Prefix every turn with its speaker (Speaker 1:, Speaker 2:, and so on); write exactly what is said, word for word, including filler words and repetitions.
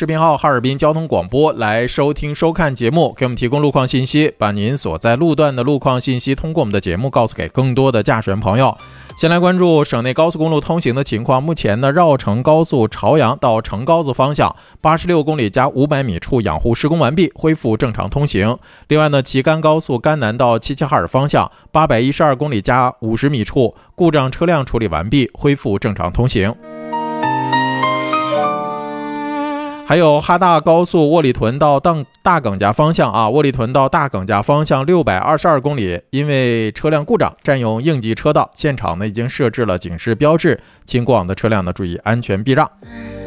Speaker 1: 视频号哈尔滨交通广播来收听收看节目，给我们提供路况信息，把您所在路段的路况信息通过我们的节目告诉给更多的驾驶员朋友。先来关注省内高速公路通行的情况，目前呢，绕城高速朝阳到城高子方向八十六公里加五百米处养护施工完毕，恢复正常通行。另外呢，齐甘高速甘南到齐齐哈尔方向八百一十二公里加五十米处故障车辆处理完毕，恢复正常通行。还有哈大高速沃里屯到大耿家方向啊，沃里屯到大耿家方向六百二十二公里，因为车辆故障占用应急车道，现场呢已经设置了警示标志，请过往的车辆呢注意安全避让。